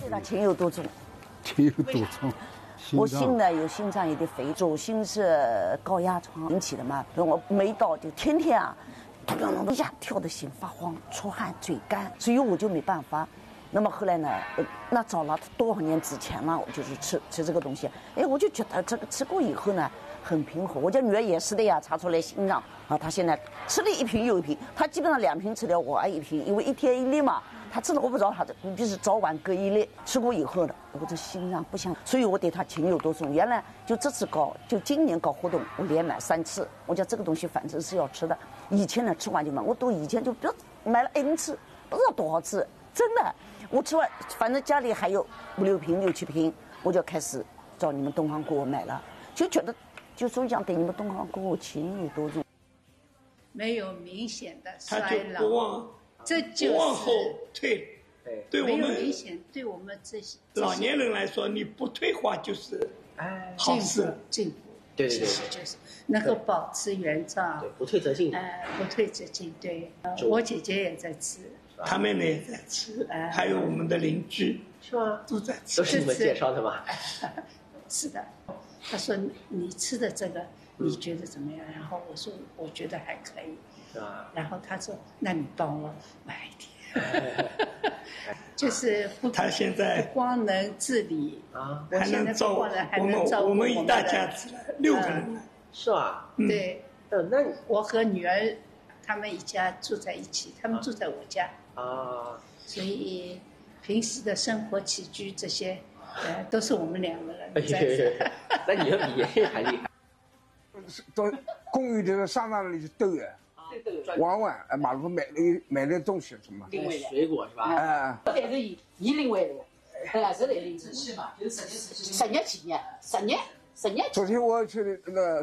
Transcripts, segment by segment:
对他情有独钟。 情有独钟。 我心呢有心脏有点肥，左心是高压疮引起的嘛，我没到就天天啊，一下跳得心发慌、出汗、嘴干，所以我就没办法。那么后来呢，那早了多少年之前了，我就是吃这个东西，哎，我就觉得这个吃过以后呢，很平和。我家女儿也是的呀，查出来心脏啊，她现在吃了一瓶又一瓶，她基本上2瓶吃掉，我1瓶，因为1天1粒嘛。她吃了我不知道她的，就是早晚各1粒，吃过以后的，我这心脏不行，所以我对她情有独钟。原来就这次搞，就今年搞活动，我连买3次，我讲这个东西反正是要吃的。以前呢吃完就买，我都以前就不买了 N 次，不知道多少次，真的。我吃完，反正家里还有5、6瓶、6、7瓶，我就开始找你们东方给我买了，就觉得就所以讲对你们东方给我情有独钟。 没有明显的衰老， 不往这就是不往后退。对我没有们明显，对我们这些老年人来说，你不退化就是好事。 进步， 对， 其实就是能够保持原状， 对，不退则进。 不退则进。对，我姐姐也在吃。 他妹妹也在吃，还有我们的邻居是吗？ 都在吃， 都是你们介绍的吗？ 是的，他说你吃的这个你觉得怎么样？然后我说我觉得还可以， 是吧？ 然后他说那你帮我买一点，就是他现在不光能自理啊， 还能照顾我们一大家子6个人， 是吧？ 对， 那我和女儿他们一家住在一起，他们住在我家啊， 所以平时的生活起居这些，都是我们2个人在做。 那你要比爷爷还厉害。 到公寓里头商场里去兜呀，玩玩，马路买点东西什么， 水果是吧？ 但是以另外的，是那里。10嘛，有10年纪念，10年。 昨天我去那个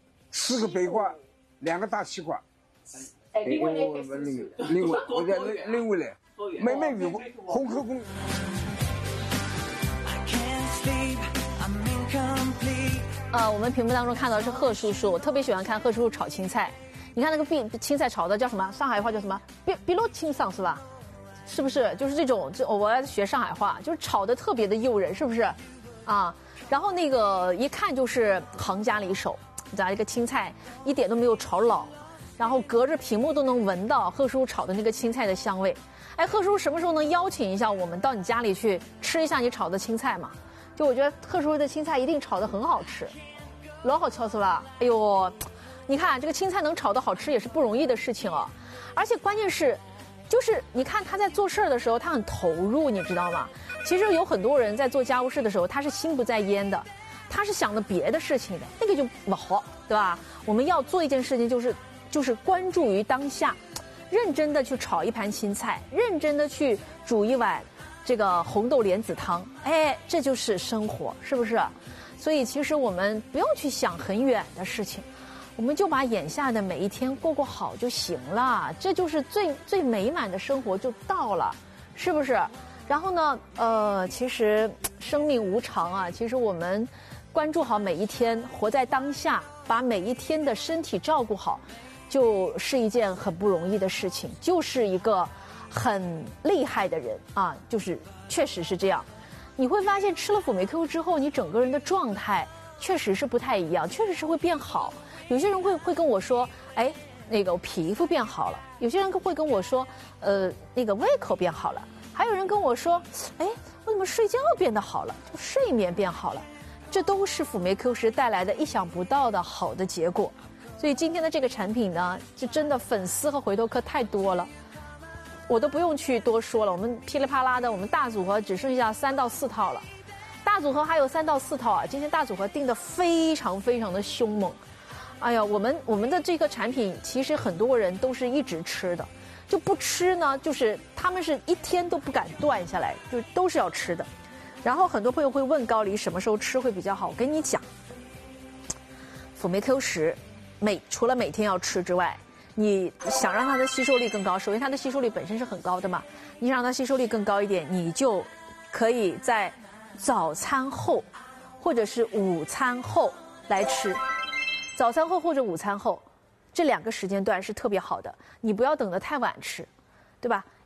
4个北瓜，2个大西瓜。 另外我在另外来，没遇过红河公园。 我们屏幕当中看到的是贺叔叔，我特别喜欢看贺叔叔炒青菜。你看那个青菜炒的叫什么？上海话叫什么？比罗清桑是吧？是不是？就是这种，我要学上海话，就是炒的特别的诱人，是不是？啊，然后那个一看就是行家里手，你知道这个青菜一点都没有炒老，然后隔着屏幕都能闻到贺叔炒的那个青菜的香味。哎，贺叔什么时候能邀请一下我们到你家里去吃一下你炒的青菜嘛？就我觉得贺叔的青菜一定炒得很好吃，老好吃是吧？哎呦，你看这个青菜能炒得好吃也是不容易的事情哦，而且关键是，就是你看他在做事儿的时候他很投入，你知道吗？其实有很多人在做家务事的时候他是心不在焉的，他是想着别的事情的，那个就不好，对吧？我们要做一件事情就是关注于当下，认真的去炒一盘青菜，认真的去煮一碗这个红豆莲子汤，哎，这就是生活，是不是？所以其实我们不用去想很远的事情，我们就把眼下的每一天过好就行了，这就是最美满的生活就到了，是不是？然后呢，其实生命无常啊，其实我们关注好每一天，活在当下，把每一天的身体照顾好，就是一件很不容易的事情，就是一个很厉害的人啊，就是确实是这样。你会发现吃了辅酶 Q 之后，你整个人的状态确实是不太一样，确实是会变好。有些人会跟我说，哎，那个皮肤变好了；有些人会跟我说，那个胃口变好了；还有人跟我说，哎，我怎么睡觉变得好了，就睡眠变好了。这都是辅酶 Q 10带来的意想不到的好的结果。所以今天的这个产品呢，就真的粉丝和回头客太多了。我都不用去多说了，我们噼里啪啦的，我们大组合只剩下3到4套了，大组合还有3到4套啊！今天大组合定得非常非常的凶猛，哎呀，我们的这个产品其实很多人都是一直吃的，就不吃呢，就是他们是一天都不敢断下来，就都是要吃的。然后很多朋友会问高黎什么时候吃会比较好，我跟你讲，辅酶 Q 10除了每天要吃之外，你想让它的吸收力更高，首先它的吸收力本身是很高的嘛，你想让它吸收力更高一点，你就可以在早餐后或者是午餐后来吃，早餐后或者午餐后这2个时间段是特别好的，你不要等得太晚吃，对吧？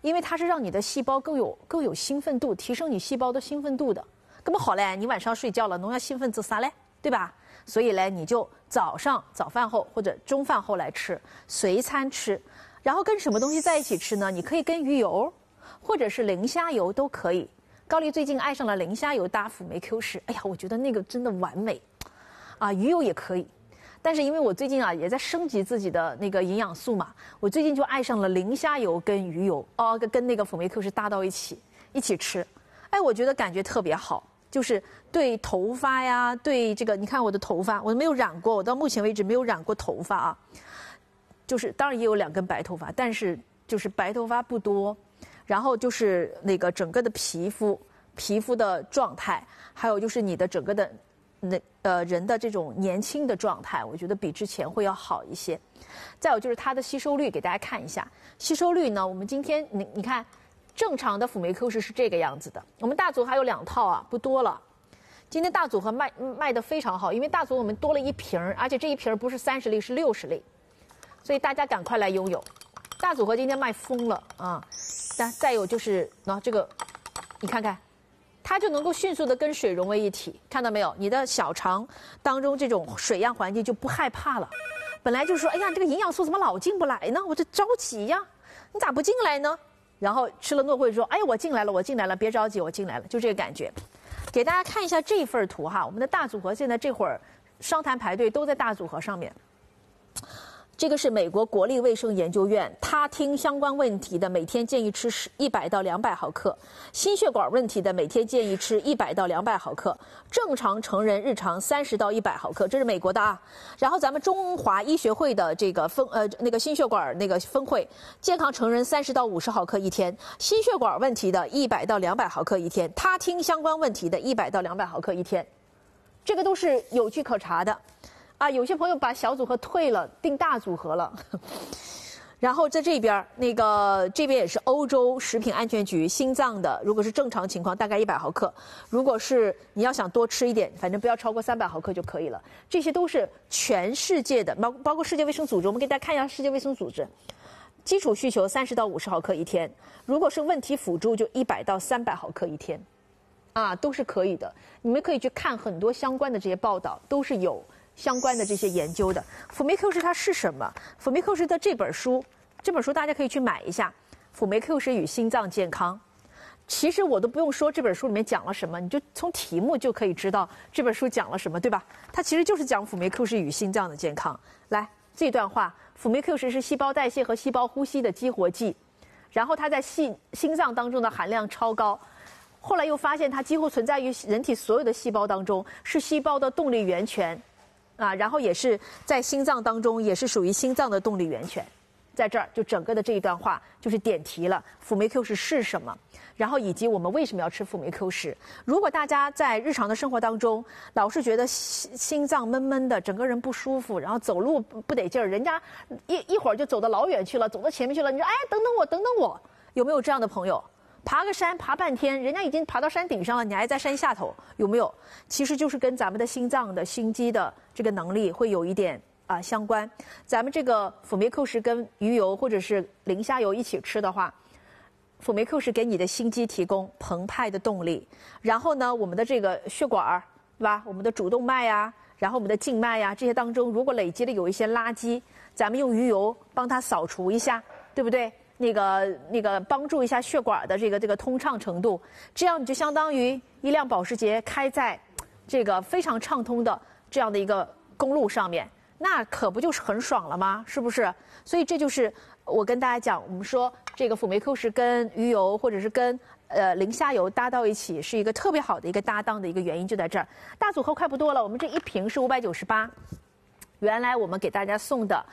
因为它是让你的细胞更有兴奋度，提升你细胞的兴奋度的。那么好嘞，你晚上睡觉了，侬要兴奋做啥嘞？对吧？所以嘞，你就早上早饭后或者中饭后来吃，随餐吃。然后跟什么东西在一起吃呢？你可以跟鱼油，或者是磷虾油都可以。高丽最近爱上了磷虾油搭辅酶 Q 十，哎呀，我觉得那个真的完美，啊，鱼油也可以。但是因为我最近啊也在升级自己的那个营养素嘛，我最近就爱上了磷虾油跟鱼油跟那个辅酶 Q 十搭到一起吃，哎，我觉得感觉特别好，就是对头发呀，对这个你看我的头发，我没有染过，我到目前为止没有染过头发啊，就是当然也有2根白头发，但是就是白头发不多，然后就是那个整个的皮肤的状态，还有就是你的整个的。人的这种年轻的状态，我觉得比之前会要好一些。再有就是它的吸收率，给大家看一下。吸收率呢，我们今天你看，正常的辅酶 Q 十是这个样子的。我们大组还有2套啊，不多了。今天大组合卖得非常好，因为大组我们多了1瓶，而且这1瓶不是30粒，是60粒，所以大家赶快来拥有。大组合今天卖疯了啊！再有就是这个，你看看。它就能够迅速的跟水融为一体，看到没有？你的小肠当中这种水样环境就不害怕了。本来就是说，哎呀，这个营养素怎么老进不来呢？我这着急呀，你咋不进来呢？然后吃了诺慧说，哎，我进来了，别着急，我进来了，就这个感觉。给大家看一下这份图哈，我们的大组合现在这会儿商谈排队都在大组合上面。这个是美国国立卫生研究院，他听相关问题的每天建议吃100到200毫克，心血管问题的每天建议吃100到200毫克，正常成人日常30到100毫克，这是美国的啊。然后咱们中华医学会的这个那个心血管那个分会，健康成人30到50毫克一天，心血管问题的100到200毫克一天，他听相关问题的100到200毫克一天，这个都是有据可查的。啊，有些朋友把小组合退了，定大组合了。然后在这边，这边也是欧洲食品安全局心脏的，如果是正常情况，大概100毫克；如果是你要想多吃一点，反正不要超过300毫克就可以了。这些都是全世界的，包括世界卫生组织。我们给大家看一下世界卫生组织，基础需求30到50毫克一天，如果是问题辅助就100到300毫克一天，啊，都是可以的。你们可以去看很多相关的这些报道，都是有。相关的这些研究的辅酶 Q 十它是什么？辅酶 Q 十的这本书大家可以去买一下。辅酶 Q 十与心脏健康，其实我都不用说这本书里面讲了什么，你就从题目就可以知道这本书讲了什么，对吧？它其实就是讲辅酶 Q 十与心脏的健康。来，这段话，辅酶 Q 十是细胞代谢和细胞呼吸的激活剂，然后它在心脏当中的含量超高。后来又发现它几乎存在于人体所有的细胞当中，是细胞的动力源泉。啊，然后也是在心脏当中，也是属于心脏的动力源泉，在这儿就整个的这一段话就是点题了，辅酶 Q 十是什么，然后以及我们为什么要吃辅酶 Q 十。如果大家在日常的生活当中老是觉得心脏闷闷的，整个人不舒服，然后走路不得劲儿，人家一会儿就走到老远去了，走到前面去了，你说哎等等我，有没有这样的朋友？爬个山爬半天，人家已经爬到山顶上了，你还在山下头，有没有？其实就是跟咱们的心脏的心肌的这个能力会有一点相关。咱们这个辅酶 Q 十跟鱼油或者是磷虾油一起吃的话，辅酶 Q 十给你的心肌提供澎湃的动力，然后呢，我们的这个血管对吧？我们的主动脉呀，然后我们的静脉呀，这些当中如果累积了有一些垃圾，咱们用鱼油帮它扫除一下，对不对？那个帮助一下血管的这个通畅程度，这样你就相当于一辆保时捷开在这个非常畅通的这样的一个公路上面，那可不就是很爽了吗？是不是？所以这就是我跟大家讲，我们说这个辅酶 Q 十跟鱼油或者是跟磷虾油搭到一起是一个特别好的一个搭档的一个原因就在这儿。大组合快不多了，我们这一瓶是598，原来我们给大家送的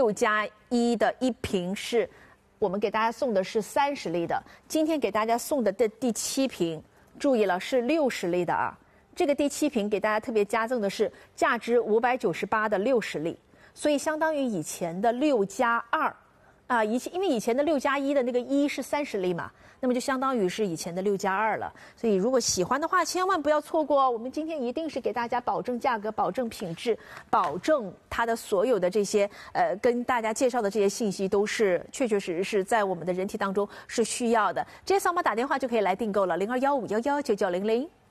6+1的一瓶是。我们给大家送的是30粒的，今天给大家送的第7瓶，注意了是60粒的啊。这个第7瓶给大家特别加赠的是价值598的60粒，所以相当于以前的6+2， 因为以前的6+1的那个1是30粒嘛，那么就相当于是以前的6+2了。所以如果喜欢的话，千万不要错过。我们今天一定是给大家保证价格、保证品质、保证它的所有的这些跟大家介绍的这些信息都是确确实实是在我们的人体当中是需要的。这些扫码打电话就可以来订购了，0215119900。